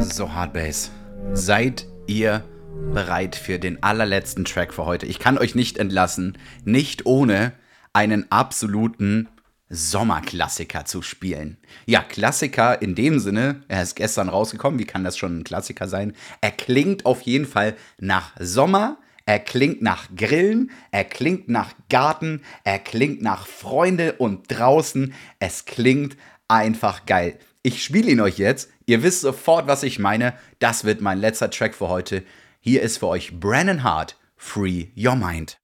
So, Hardbase, seid ihr bereit für den allerletzten Track für heute? Ich kann euch nicht entlassen, nicht ohne einen absoluten Sommerklassiker zu spielen. Ja, Klassiker in dem Sinne, er ist gestern rausgekommen, wie kann das schon ein Klassiker sein? Er klingt auf jeden Fall nach Sommer, er klingt nach Grillen, er klingt nach Garten, er klingt nach Freunde und draußen, es klingt einfach geil. Ich spiele ihn euch jetzt, ihr wisst sofort, was ich meine, das wird mein letzter Track für heute. Hier ist für euch Brennan Heart, Free Your Mind.